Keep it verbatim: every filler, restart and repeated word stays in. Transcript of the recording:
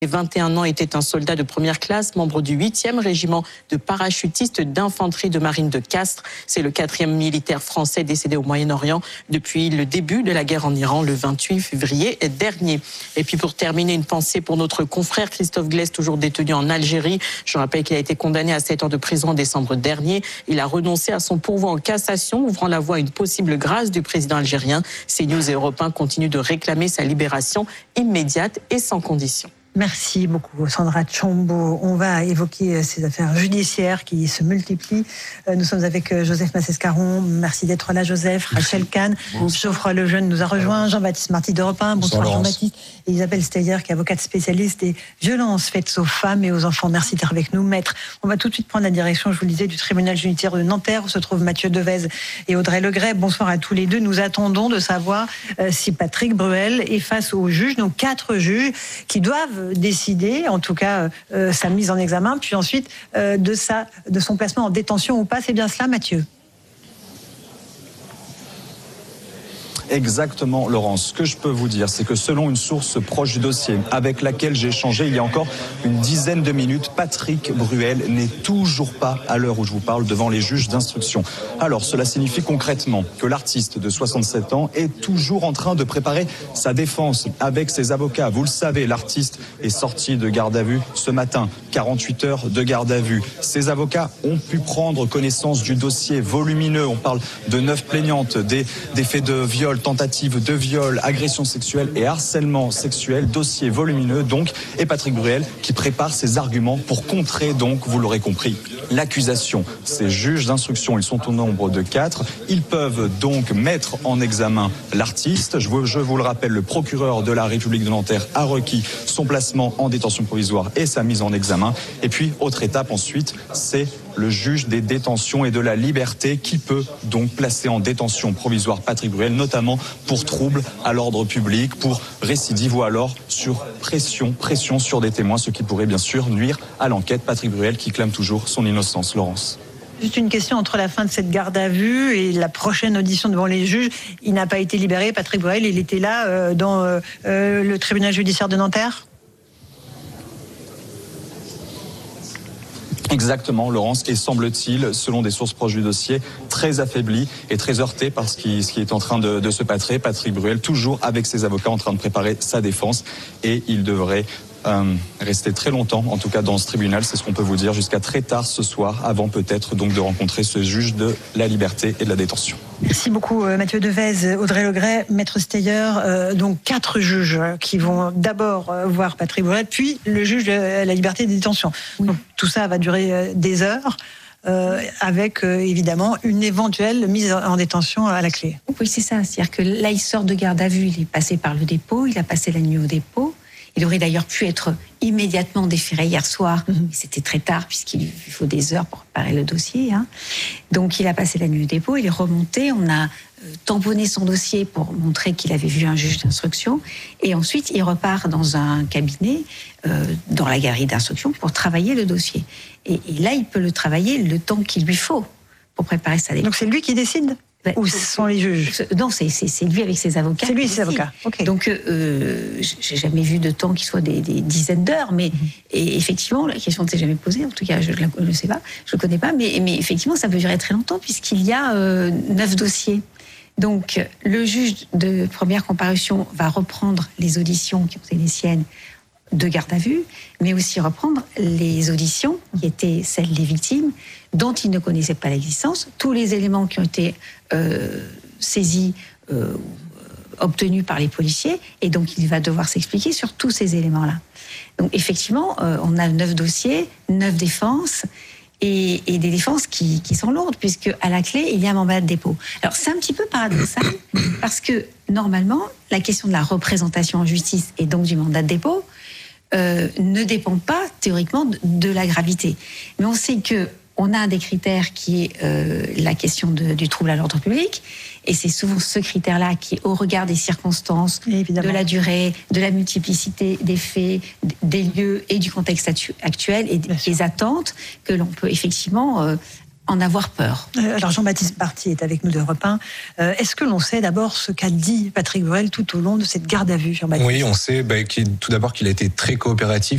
vingt et un ans, était un soldat de première classe, membre du huitième régiment de parachutistes d'infanterie de marine de Castres. C'est le quatrième militaire français décédé au Moyen-Orient depuis le début de la guerre en Iran le vingt-huit février dernier. Et puis pour terminer, une pensée pour notre confrère Christophe Glaise, toujours détenu en Algérie. Je rappelle qu'il a été condamné à sept ans de prison en décembre dernier. Il a renoncé à son pourvoi en cassation, ouvrant la voie à une possible grâce du président algérien. CNews et Europe un continuent de réclamer sa libération immédiate et sans condition. Merci beaucoup, Sandra Tchombo. On va évoquer ces affaires judiciaires qui se multiplient. Nous sommes avec Joseph Massescaron. Merci d'être là, Joseph. Rachel Kahn. Geoffroy Lejeune nous a rejoint. Jean-Baptiste Marty d'Europe un. Bonsoir, Bonsoir Jean-Baptiste. Et Isabelle Steyer, qui est avocate spécialiste des violences faites aux femmes et aux enfants. Merci d'être avec nous, maître. On va tout de suite prendre la direction, je vous le disais, du tribunal judiciaire de Nanterre, où se trouvent Mathieu Devez et Audrey Legret. Bonsoir à tous les deux. Nous attendons de savoir si Patrick Bruel est face aux juges, donc quatre juges qui doivent décider, en tout cas euh, sa mise en examen, puis ensuite euh, de, sa, de son placement en détention ou pas. C'est bien cela, Mathieu ? Exactement, Laurence. Ce que je peux vous dire, c'est que selon une source proche du dossier avec laquelle j'ai échangé il y a encore une dizaine de minutes, Patrick Bruel n'est toujours pas, à l'heure où je vous parle, devant les juges d'instruction. Alors, cela signifie concrètement que l'artiste de soixante-sept ans est toujours en train de préparer sa défense avec ses avocats. Vous le savez, l'artiste est sorti de garde à vue ce matin, quarante-huit heures de garde à vue. Ses avocats ont pu prendre connaissance du dossier volumineux. On parle de neuf plaignantes, des, des faits de viol, tentative de viol, agression sexuelle et harcèlement sexuel, dossier volumineux donc, et Patrick Bruel qui prépare ses arguments pour contrer donc, vous l'aurez compris, l'accusation. Ces juges d'instruction, ils sont au nombre de quatre, ils peuvent donc mettre en examen l'artiste. Je vous, je vous le rappelle, le procureur de la République de Nanterre a requis son placement en détention provisoire et sa mise en examen. Et puis, autre étape ensuite, c'est le juge des détentions et de la liberté qui peut donc placer en détention provisoire Patrick Bruel, notamment pour trouble à l'ordre public, pour récidive ou alors sur pression, pression sur des témoins, ce qui pourrait bien sûr nuire à l'enquête. Patrick Bruel qui clame toujours son innocence. Laurence. Juste une question, entre la fin de cette garde à vue et la prochaine audition devant les juges, il n'a pas été libéré, Patrick Bruel, il était là euh, dans euh, euh, le tribunal judiciaire de Nanterre ? Exactement, Laurence, et semble-t-il, selon des sources proches du dossier, très affaibli et très heurté par ce qui, ce qui est en train de, de se passer. Patrick Bruel, toujours avec ses avocats en train de préparer sa défense, et il devrait euh, rester très longtemps, en tout cas dans ce tribunal, c'est ce qu'on peut vous dire, jusqu'à très tard ce soir, avant peut-être donc de rencontrer ce juge de la liberté et de la détention. Merci beaucoup Mathieu Devez, Audrey Legret, maître Steyer. Euh, donc quatre juges qui vont d'abord voir Patrick Bruel, puis le juge de la liberté et de détention. Oui. Donc, tout ça va durer des heures. Euh, avec euh, évidemment une éventuelle mise en détention à la clé. Oui, c'est ça. C'est-à-dire que là, il sort de garde à vue, il est passé par le dépôt, il a passé la nuit au dépôt. Il aurait d'ailleurs pu être immédiatement déféré hier soir. Mm-hmm. C'était très tard puisqu'il faut des heures pour préparer le dossier. Hein. Donc il a passé la nuit au dépôt, il est remonté, on a euh, tamponné son dossier pour montrer qu'il avait vu un juge d'instruction. Et ensuite, il repart dans un cabinet, euh, dans la galerie d'instruction, pour travailler le dossier. Et, et là, il peut le travailler le temps qu'il lui faut pour préparer sa défense. Donc c'est lui qui décide ? Ben, ou ce sont les juges? Non, c'est, c'est, c'est lui avec ses avocats. C'est lui et ses avocats. Okay. Donc, euh, j'ai jamais vu de temps qui soit des, des dizaines d'heures, mais mm-hmm. et effectivement, la question ne s'est jamais posée. En tout cas, je ne le sais pas, je le connais pas, mais, mais effectivement, ça peut durer très longtemps puisqu'il y a euh, neuf dossiers. Donc, le juge de première comparution va reprendre les auditions qui ont été les siennes de garde à vue, mais aussi reprendre les auditions qui étaient celles des victimes, dont il ne connaissait pas l'existence, tous les éléments qui ont été euh, saisis, euh, obtenus par les policiers, et donc il va devoir s'expliquer sur tous ces éléments-là. Donc effectivement, euh, on a neuf dossiers, neuf défenses, et, et des défenses qui, qui sont lourdes, puisque à la clé, il y a un mandat de dépôt. Alors c'est un petit peu paradoxal, parce que normalement, la question de la représentation en justice, et donc du mandat de dépôt, Euh, ne dépend pas théoriquement de, de la gravité. Mais on sait que on a un des critères qui est euh, la question de, du trouble à l'ordre public, et c'est souvent ce critère-là qui, au regard des circonstances, de la durée, de la multiplicité des faits, des lieux et du contexte actuel et des attentes, que l'on peut effectivement euh, en avoir peur. Euh, alors Jean-Baptiste Marty est avec nous d'Europe un. Euh, est-ce que l'on sait d'abord ce qu'a dit Patrick Bruel tout au long de cette garde à vue, Jean-Baptiste ? Oui, on sait bah, qu'il, tout d'abord qu'il a été très coopératif.